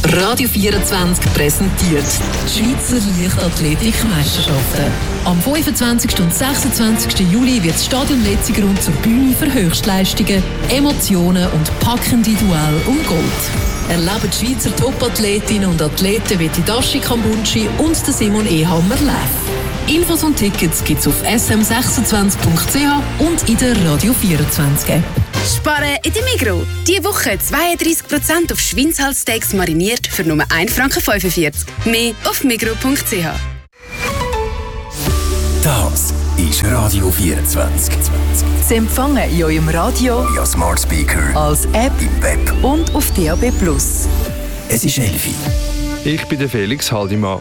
Radio 24 präsentiert die Schweizer Leichtathletik-Meisterschaften. Am 25. und 26. Juli wird das Stadion Letzigrund zur Bühne für Höchstleistungen, Emotionen und packende Duelle um Gold. Erleben die Schweizer Top-Athletinnen und Athleten wie die Dashi Kambunchi und Simon Ehammer live. Infos und Tickets gibt's auf sm26.ch und in der Radio 24 App. Sparen in der Migros. Diese Woche 32% auf Schweinshalssteaks mariniert für nur 1,45 Franken. Mehr auf migros.ch. Das ist Radio 24. Sie empfangen in eurem Radio, via Smart Speaker, als App im Web und auf DAB+. Es ist 11 Uhr. Ich bin der Felix Haldimann.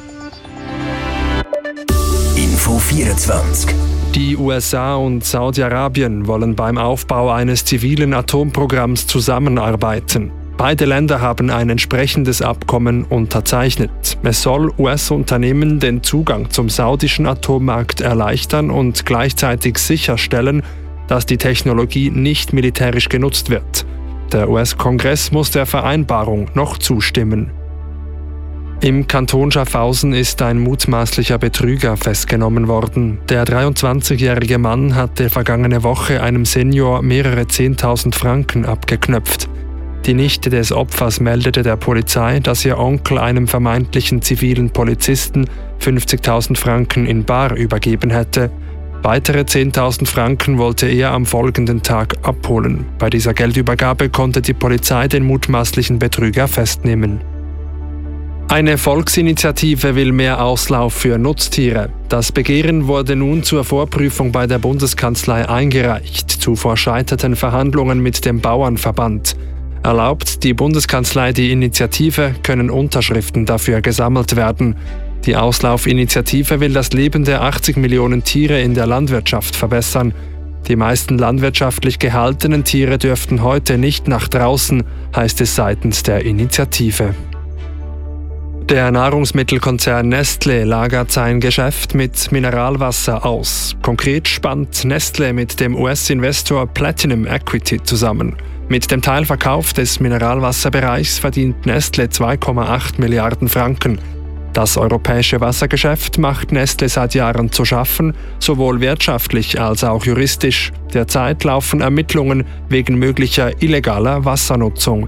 Info 24. Die USA und Saudi-Arabien wollen beim Aufbau eines zivilen Atomprogramms zusammenarbeiten. Beide Länder haben ein entsprechendes Abkommen unterzeichnet. Es soll US-Unternehmen den Zugang zum saudischen Atommarkt erleichtern und gleichzeitig sicherstellen, dass die Technologie nicht militärisch genutzt wird. Der US-Kongress muss der Vereinbarung noch zustimmen. Im Kanton Schaffhausen ist ein mutmaßlicher Betrüger festgenommen worden. Der 23-jährige Mann hatte vergangene Woche einem Senior mehrere 10.000 Franken abgeknöpft. Die Nichte des Opfers meldete der Polizei, dass ihr Onkel einem vermeintlichen zivilen Polizisten 50.000 Franken in bar übergeben hätte. Weitere 10.000 Franken wollte er am folgenden Tag abholen. Bei dieser Geldübergabe konnte die Polizei den mutmaßlichen Betrüger festnehmen. Eine Volksinitiative will mehr Auslauf für Nutztiere. Das Begehren wurde nun zur Vorprüfung bei der Bundeskanzlei eingereicht. Zuvor scheiterten Verhandlungen mit dem Bauernverband. Erlaubt die Bundeskanzlei die Initiative, können Unterschriften dafür gesammelt werden. Die Auslaufinitiative will das Leben der 80 Millionen Tiere in der Landwirtschaft verbessern. Die meisten landwirtschaftlich gehaltenen Tiere dürften heute nicht nach draußen, heißt es seitens der Initiative. Der Nahrungsmittelkonzern Nestlé lagert sein Geschäft mit Mineralwasser aus. Konkret spannt Nestlé mit dem US-Investor Platinum Equity zusammen. Mit dem Teilverkauf des Mineralwasserbereichs verdient Nestlé 2,8 Milliarden Franken. Das europäische Wassergeschäft macht Nestlé seit Jahren zu schaffen, sowohl wirtschaftlich als auch juristisch. Derzeit laufen Ermittlungen wegen möglicher illegaler Wassernutzung.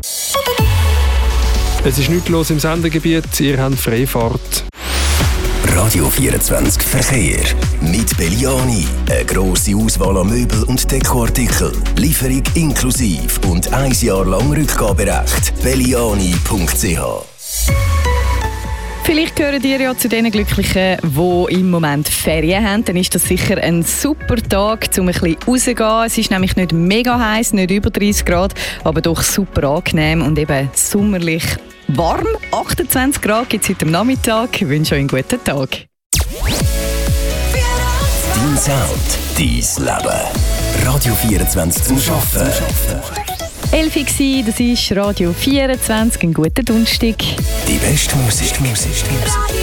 Es ist nichts los im Sendegebiet, ihr habt frei fort. Radio 24 Verkehr. Mit Belliani. Eine grosse Auswahl an Möbel- und Dekoartikeln. Lieferung inklusiv und 1 Jahr lang Rückgaberecht. Belliani.ch. Vielleicht gehören ihr ja zu den Glücklichen, die im Moment Ferien haben. Dann ist das sicher ein super Tag, um ein bisschen rauszugehen. Es ist nämlich nicht mega heiß, nicht über 30 Grad, aber doch super angenehm und eben sommerlich warm. 28 Grad gibt es heute am Nachmittag. Ich wünsche euch einen guten Tag. Dein Sound, dein Leben. Radio 24 zum Arbeiten. 11 Uhr, das ist Radio 24, einen guten Donnerstag. Die beste Musik.